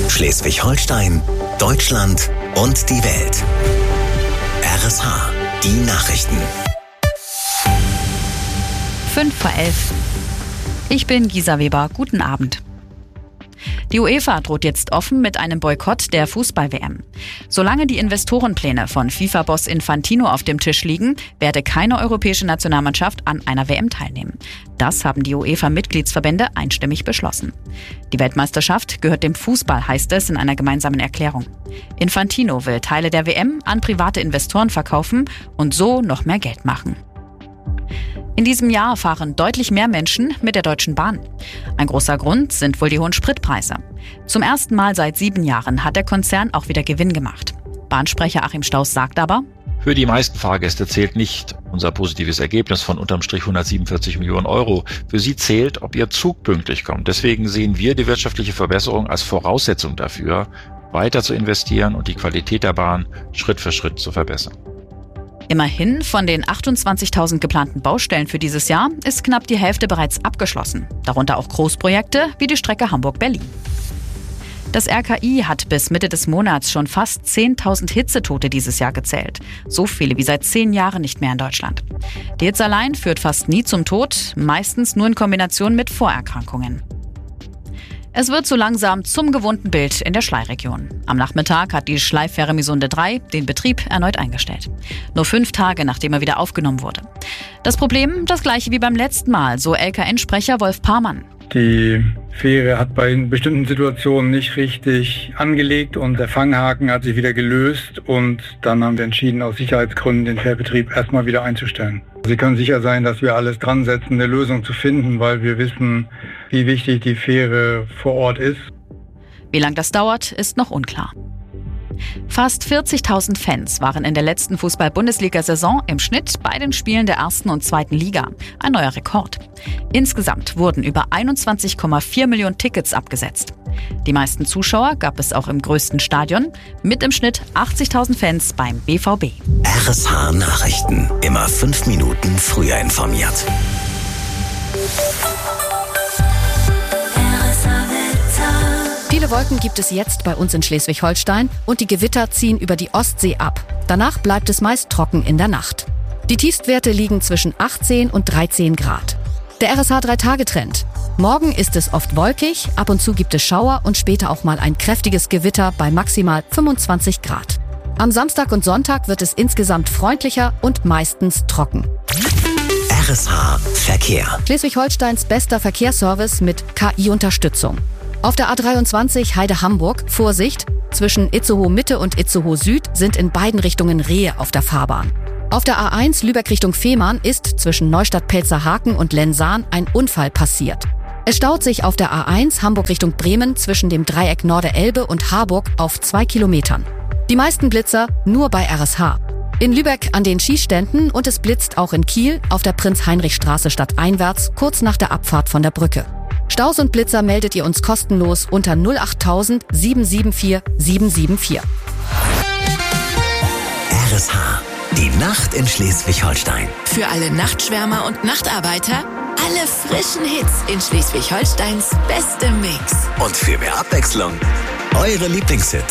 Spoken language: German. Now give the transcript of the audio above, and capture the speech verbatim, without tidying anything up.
Schleswig-Holstein, Deutschland und die Welt. R S H, die Nachrichten. fünf vor elf. Ich bin Gisa Weber. Guten Abend. Die UEFA droht jetzt offen mit einem Boykott der Fußball-W M. Solange die Investorenpläne von FIFA-Boss Infantino auf dem Tisch liegen, werde keine europäische Nationalmannschaft an einer W M teilnehmen. Das haben die UEFA-Mitgliedsverbände einstimmig beschlossen. Die Weltmeisterschaft gehört dem Fußball, heißt es in einer gemeinsamen Erklärung. Infantino will Teile der W M an private Investoren verkaufen und so noch mehr Geld machen. In diesem Jahr fahren deutlich mehr Menschen mit der Deutschen Bahn. Ein großer Grund sind wohl die hohen Spritpreise. Zum ersten Mal seit sieben Jahren hat der Konzern auch wieder Gewinn gemacht. Bahnsprecher Achim Stauß sagt aber: Für die meisten Fahrgäste zählt nicht unser positives Ergebnis von unterm Strich hundertsiebenundvierzig Millionen Euro. Für sie zählt, ob ihr Zug pünktlich kommt. Deswegen sehen wir die wirtschaftliche Verbesserung als Voraussetzung dafür, weiter zu investieren und die Qualität der Bahn Schritt für Schritt zu verbessern. Immerhin, von den achtundzwanzigtausend geplanten Baustellen für dieses Jahr ist knapp die Hälfte bereits abgeschlossen. Darunter auch Großprojekte wie die Strecke Hamburg-Berlin. Das R K I hat bis Mitte des Monats schon fast zehntausend Hitzetote dieses Jahr gezählt. So viele wie seit zehn Jahren nicht mehr in Deutschland. Die Hitze allein führt fast nie zum Tod, meistens nur in Kombination mit Vorerkrankungen. Es wird so langsam zum gewohnten Bild in der Schlei-Region. Am Nachmittag hat die Schleifähre Misunde drei den Betrieb erneut eingestellt. Nur fünf Tage, nachdem er wieder aufgenommen wurde. Das Problem, das gleiche wie beim letzten Mal, so L K N-Sprecher Wolf Parmann. Die Fähre hat bei bestimmten Situationen nicht richtig angelegt und der Fanghaken hat sich wieder gelöst und dann haben wir entschieden, aus Sicherheitsgründen den Fährbetrieb erstmal wieder einzustellen. Sie können sicher sein, dass wir alles dran setzen, eine Lösung zu finden, weil wir wissen, wie wichtig die Fähre vor Ort ist. Wie lange das dauert, ist noch unklar. Fast vierzigtausend Fans waren in der letzten Fußball-Bundesliga-Saison im Schnitt bei den Spielen der ersten und zweiten Liga. Ein neuer Rekord. Insgesamt wurden über einundzwanzig Komma vier Millionen Tickets abgesetzt. Die meisten Zuschauer gab es auch im größten Stadion, mit im Schnitt achtzigtausend Fans beim B V B. R S H Nachrichten. Immer fünf Minuten früher informiert. Viele Wolken gibt es jetzt bei uns in Schleswig-Holstein und die Gewitter ziehen über die Ostsee ab. Danach bleibt es meist trocken in der Nacht. Die Tiefstwerte liegen zwischen achtzehn und dreizehn Grad. Der R S H drei Tage Trend. Morgen ist es oft wolkig, ab und zu gibt es Schauer und später auch mal ein kräftiges Gewitter bei maximal fünfundzwanzig Grad. Am Samstag und Sonntag wird es insgesamt freundlicher und meistens trocken. R S H Verkehr. Schleswig-Holsteins bester Verkehrsservice mit K I-Unterstützung. Auf der A dreiundzwanzig Heide-Hamburg, Vorsicht, zwischen Itzehoe Mitte und Itzehoe Süd sind in beiden Richtungen Rehe auf der Fahrbahn. Auf der A eins Lübeck Richtung Fehmarn ist zwischen Neustadt-Pelzerhaken und Lensahn ein Unfall passiert. Es staut sich auf der A eins Hamburg Richtung Bremen zwischen dem Dreieck Norde-Elbe und Harburg auf zwei Kilometern. Die meisten Blitzer nur bei R S H. In Lübeck an den Schießständen und es blitzt auch in Kiel auf der Prinz-Heinrich-Straße stadteinwärts kurz nach der Abfahrt von der Brücke. Staus und Blitzer meldet ihr uns kostenlos unter null acht tausend sieben sieben vier sieben sieben vier. R S H, die Nacht in Schleswig-Holstein. Für alle Nachtschwärmer und Nachtarbeiter, alle frischen Hits in Schleswig-Holsteins bestem Mix. Und für mehr Abwechslung, eure Lieblingshits.